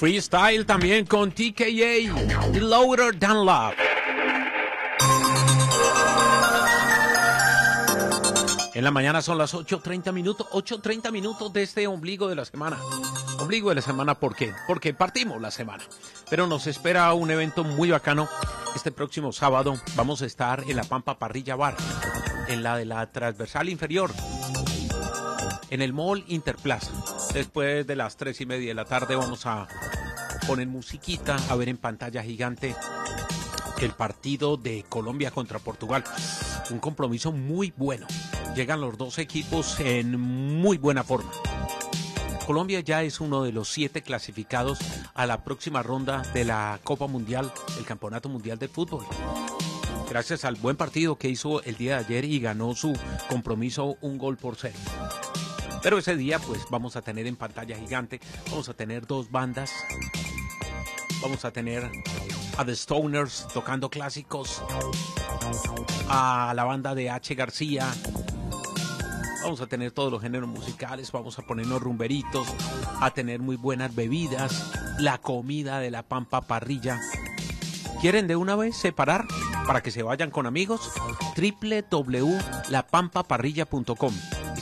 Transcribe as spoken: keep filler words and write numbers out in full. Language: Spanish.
Freestyle también con T K A, Louder Than Love. En la mañana son las ocho treinta minutos, ocho treinta minutos de este ombligo de la semana. Ombligo de la semana, ¿por qué? Porque partimos la semana. Pero nos espera un evento muy bacano. Este próximo sábado vamos a estar en la Pampa Parrilla Bar, en la de la transversal inferior, en el Mall Interplaza. Después de las tres y media de la tarde vamos a poner musiquita, a ver en pantalla gigante el partido de Colombia contra Portugal. Un compromiso muy bueno. Llegan los dos equipos en muy buena forma. Colombia ya es uno de los siete clasificados a la próxima ronda de la Copa Mundial, el Campeonato Mundial de Fútbol. Gracias al buen partido que hizo el día de ayer y ganó su compromiso un gol por cero. Pero ese día pues vamos a tener en pantalla gigante, vamos a tener dos bandas, vamos a tener a The Stoners tocando clásicos, a la banda de H. García, vamos a tener todos los géneros musicales, vamos a ponernos rumberitos, a tener muy buenas bebidas, la comida de la Pampa Parrilla. ¿Quieren de una vez separar para que se vayan con amigos? doble u doble u doble u punto la pampa parrilla punto com